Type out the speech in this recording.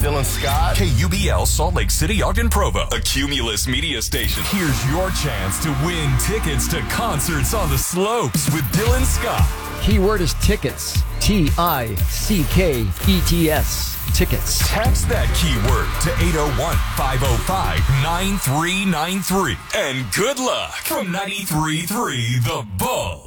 Dylan Scott. KUBL, Salt Lake City, Ogden, Provo, a Cumulus media station. Here's your chance to win tickets to concerts on the slopes with Dylan Scott. Keyword is tickets. Tickets. Tickets. Text that keyword to 801-505-9393. And good luck from 93.3 The Bull.